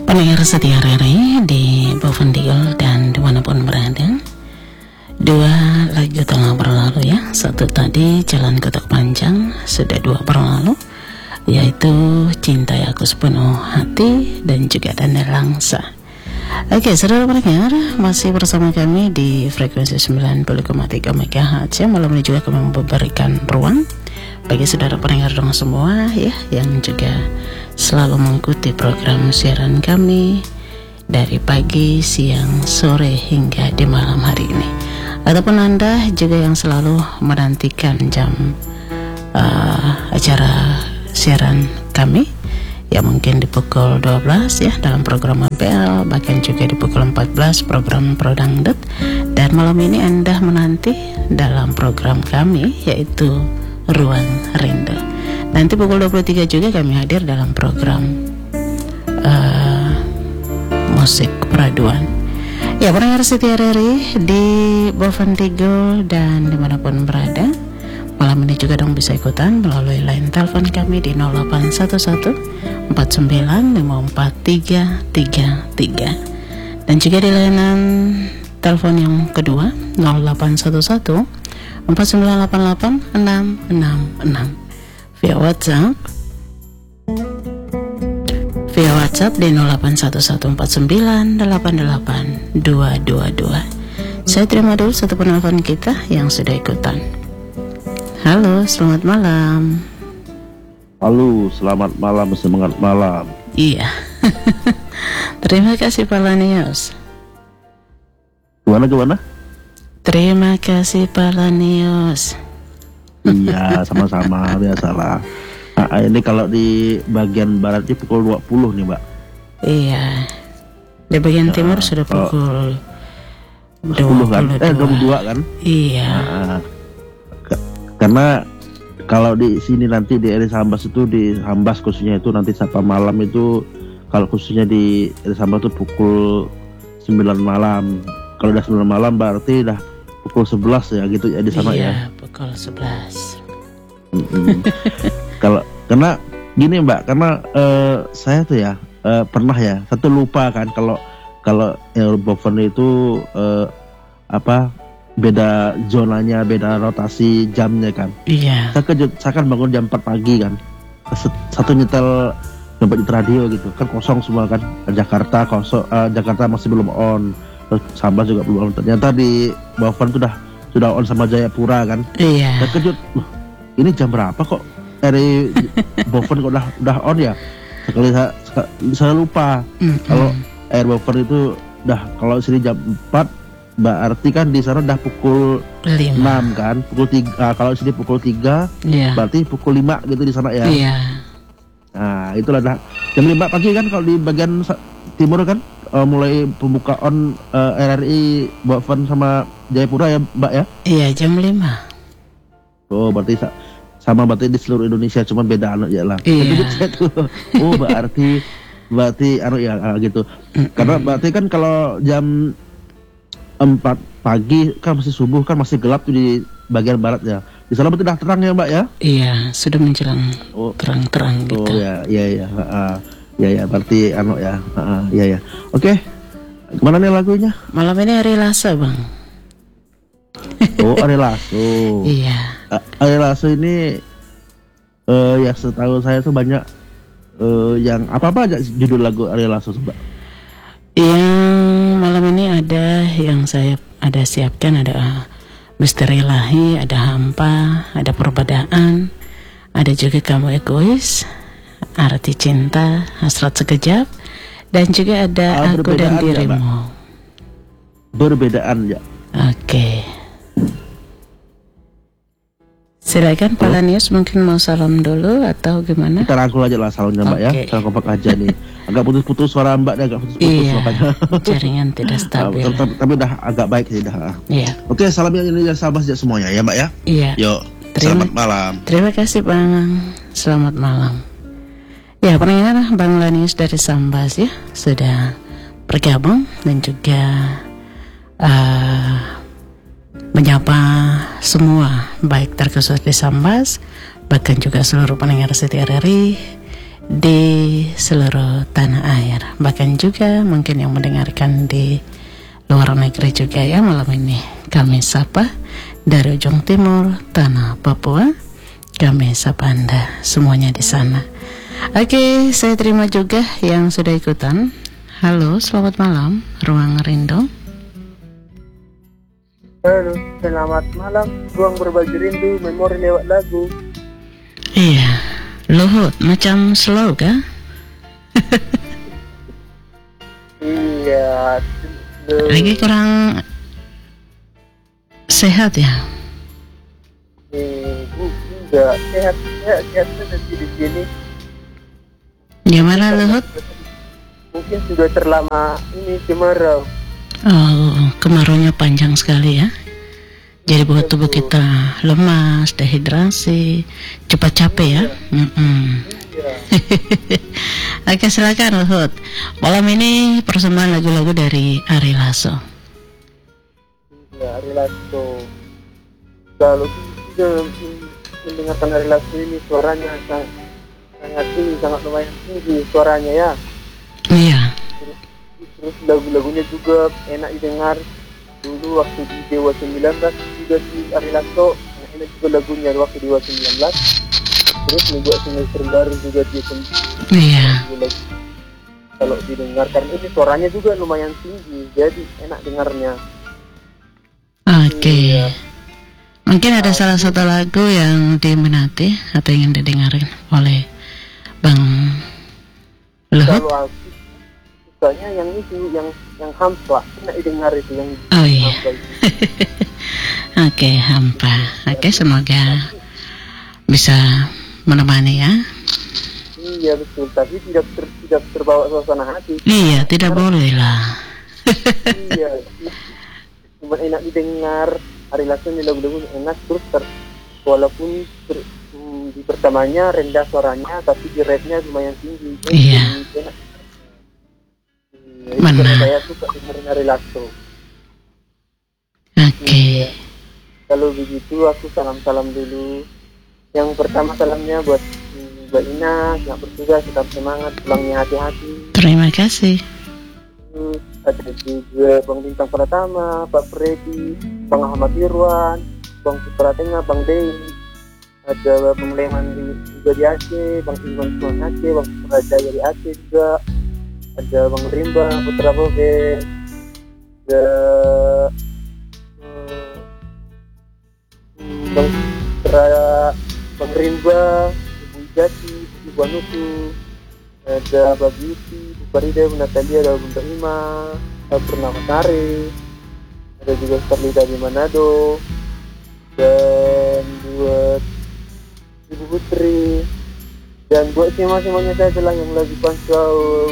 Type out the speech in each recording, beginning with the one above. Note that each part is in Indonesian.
Pendengar setia RRI di Bovendigul dan dimanapun berada, dua lagu telah berlalu ya. Satu tadi Jalan Kotak Panjang, sudah dua berlalu, yaitu Cintai Aku Sepenuh Hati dan juga Dana Langsa. Oke, saudara pendengar, masih bersama kami di frekuensi 90,3 MHz ya. Malam ini juga kami memberikan ruang bagi saudara pendengar dong semua ya, yang juga selalu mengikuti program siaran kami dari pagi, siang, sore hingga di malam hari ini. Ataupun Anda juga yang selalu menantikan jam acara siaran kami, ya mungkin di pukul 12 ya dalam program ABL, bahkan juga di pukul 14 program Prodangdut. Dan malam ini Anda menanti dalam program kami yaitu Ruang Rindu. Nanti pukul 23 juga kami hadir dalam program musik peraduan. Ya, pendengar setia RRI di Bovendigul dan dimanapun berada, malam ini juga dong bisa ikutan melalui line telepon kami di 0811 4954 333 dan juga di layanan telepon yang kedua 0811 4988 666 via WhatsApp di 081149882222. Saya terima dulu satu penelpon kita yang sudah ikutan. Halo, selamat malam. Halo, selamat malam, semangat malam. Iya. Terima kasih Pak Lanius. Gimana? Terima kasih Pak Lanius. Iya, sama-sama, biasalah. Nah, ini kalau di bagian barat ini pukul 20 nih, Mbak. Iya. Di bagian timur sudah pukul 10 kan? 22 kan? Iya. Nah, karena kalau di sini nanti di Elis Hambas itu, di Hambas khususnya itu nanti sapa malam itu, kalau khususnya di Elis Hambas itu pukul 9 malam. Kalau udah 9 malam berarti udah pukul 11 ya gitu ya di sana. Iya, ya. Pukul 11. Kalau karena gini Mbak, karena saya tuh ya pernah ya satu lupa kan kalau Boven itu beda zonanya, beda rotasi jamnya kan. Iya. Saya kan bangun jam 4 pagi kan. Satu nyetel di radio gitu kan, kosong semua kan. Jakarta kosong, Jakarta masih belum on. Terus Sambas juga belum on. Ternyata di Boven tuh sudah on sama Jayapura kan. Iya. Terkejut, ini jam berapa kok dari Boven kok udah on ya? Sekali saya lupa. Kalau Air Boven itu kalau sini jam 4 berarti kan di sana udah pukul 5. 6 kan, pukul 3. Kalau sini pukul 3, yeah. Berarti pukul 5 gitu di sana ya. Iya. Nah, itulah jam 5 pagi kan kalau di bagian timur kan, mulai pembukaan RRI Boven sama Jayapura ya, Mbak ya? Iya, jam 5. Oh, berarti sama berarti di seluruh Indonesia, cuma beda anak ya lah. Iya. Oh, berarti anak ya gitu. Karena berarti kan kalau jam 4 pagi kan masih subuh kan, masih gelap tuh di bagian barat ya. Di sana berarti udah terang ya Mbak ya? Iya, sudah menjelang terang-terang gitu. Oh ya, ya berarti ya. Ya. Oke. Gimana nih lagunya? Malam ini Ari Lasso, Bang. Oh, Ari Lasso. Iya. Ari Lasso ini ya setahu saya tuh banyak yang apa aja judul lagu Ari Lasso, Mbak? Yang malam ini ada yang saya siapkan, ada Misteri Ilahi, ada Hampa, ada Perbedaan, ada juga Kamu Egois, Arti Cinta, Hasrat Sekejap, dan juga ada Aku dan Dirimu. Ya, Berbedaan ya. Oke. Silakan Pak Lanius, mungkin mau salam dulu atau gimana? Kita rangkul aja lah salamnya Mbak ya. Kita kompak aja nih. Agak putus-putus suara Mbak nih, agak putus-putus. Iya, makanya. Jaringan tidak stabil. Tapi udah agak baik sih dah. Iya. Oke, salam yang ini dari sahabat semuanya ya Mbak ya. Iya. Yuk, selamat malam. Terima kasih Bang. Selamat malam. Ya, pendengar, Bang Lanius dari Sambas ya sudah bergabung dan juga menyapa semua, baik terkhusus di Sambas, bahkan juga seluruh pendengar setia RRI di seluruh tanah air. Bahkan juga mungkin yang mendengarkan di luar negeri juga ya malam ini. Kami sapa dari ujung timur tanah Papua. Kami sapa Anda semuanya di sana. Oke, saya terima juga yang sudah ikutan. Halo, selamat malam, Ruang Rindu. Halo, selamat malam. Ruang Berbagi Rindu, memori lewat lagu. Iya, Luhut, macam slow kah? Iya. Lagi kurang sehat ya? Enggak, sehat saja di sini. Gimana Luhut? Mungkin sudah terlama ini kemarau. Oh, kemaraunya panjang sekali ya. Jadi buat tubuh kita lemas, dehidrasi, cepat capek ya. Iya. Oke, silakan Luhut. Malam ini persembahan lagu-lagu dari Ari Lasso. Ya, Ari Lasso. Kalau kita mendengarkan Ari Lasso ini suaranya sangat tinggi, sangat lumayan tinggi suaranya ya. Iya. Terus lagu-lagunya juga enak didengar. Dulu waktu di Dewa 19 juga di Ari Lasso enak juga lagunya waktu Dewa 19. Terus membuat single terbaru juga dia Iya. kalau didengarkan ini suaranya juga lumayan tinggi, jadi enak dengarnya. Oke. Iya. Mungkin ada salah satu lagu yang diminati atau ingin didengarin oleh Bang Luhut. Kalau aku sukanya yang itu, yang hampa, enak didengar itu yang Oh iya. hampa itu. Oke, hampa. Oke, semoga bisa menemani ya. Iya betul, tapi tidak terbawa suasana hati. Iya, tidak boleh lah. Iya, cuma enak didengar. Ari Lasso ini lagu-lagu enak, terus walaupun di pertamanya rendah suaranya, tapi di rapnya lumayan tinggi. Iya. Enak. Benar. Saya suka dengerin Ari Lasso. Oke. Kalau begitu aku salam-salam dulu. Yang pertama salamnya buat Mbak Ina, yang bertugas tetap semangat, pulangnya hati-hati. Terima kasih. Terus ada juga Bang Bintang Pratama, Pak Freddy, Bang Ahmad Irwan, Bang Putra Tengah, Bang Dewi, ada Bang Leman juga di Aceh, Bang Iman di Aceh, Bang Putra Jaya di Aceh juga, ada Bang Rimba, Putra Bobe, ada Bang Putra, Bang Rimba, Ibu Jati, Ibu Anuku, ada Mbak Beauty, Bu Farida, Bu Natalia, ada Bunda Ima, ada Purnama Sari, ada juga Starlita di Manado, dan buat Ibu Putri, dan buat semuanya saya telah yang lagi pantau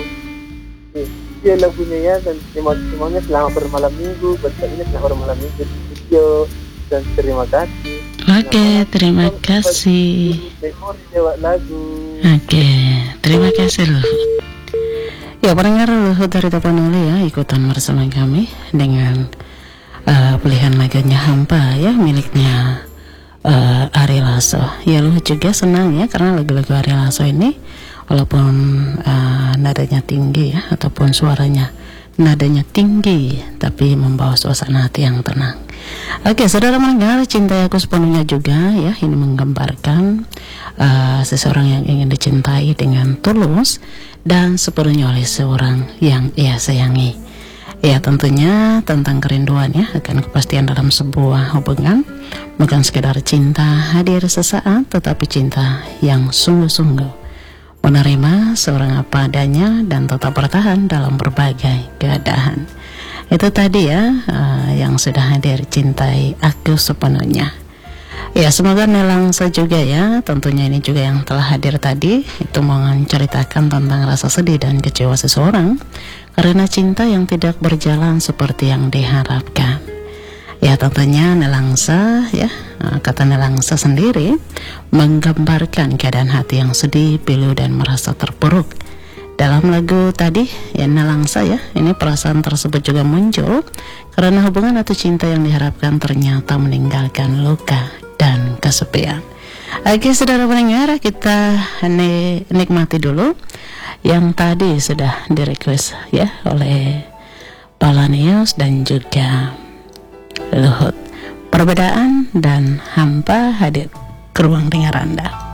dia lagunya ya, dan semuanya selamat bermalam minggu, buat ini selamat bermalam minggu di studio, dan terima kasih. Oke, terima kasih. Memori lewat lagu. Oke, terima kasih Luhut. Ya, pendengar Luhut dari Tapanuli ya, ikutan bersama kami dengan pilihan lagunya Hampa ya, miliknya Ari Lasso. Ya, Luhut juga senang ya, karena lagu-lagu Ari Lasso ini walaupun nadanya tinggi ya, ataupun suaranya nadanya tinggi, tapi membawa suasana hati yang tenang. Oke, saudara mendengar, Cintai Aku Sepenuhnya juga ya, ini menggambarkan seseorang yang ingin dicintai dengan tulus dan sepenuhnya oleh seorang yang ia sayangi. Ya, tentunya tentang kerinduan ya, akan kepastian dalam sebuah hubungan, bukan sekedar cinta hadir sesaat, tetapi cinta yang sungguh-sungguh menerima seorang apa adanya dan tetap bertahan dalam berbagai keadaan. Itu tadi ya, yang sudah hadir Cintai Aku Sepenuhnya. Ya, semoga Nelangsa juga ya, tentunya ini juga yang telah hadir tadi, itu menceritakan tentang rasa sedih dan kecewa seseorang karena cinta yang tidak berjalan seperti yang diharapkan. Ya, tentunya Nelangsa ya, kata Nelangsa sendiri menggambarkan keadaan hati yang sedih, pilu dan merasa terpuruk. Dalam lagu tadi ya, Nelangsa ya, ini perasaan tersebut juga muncul karena hubungan atau cinta yang diharapkan ternyata meninggalkan luka dan kesepian. Oke, saudara pendengar, kita nikmati dulu yang tadi sudah direquest ya oleh Palanius dan juga Luhut. Perbedaan dan hampa hadir ke ruang dengar Anda.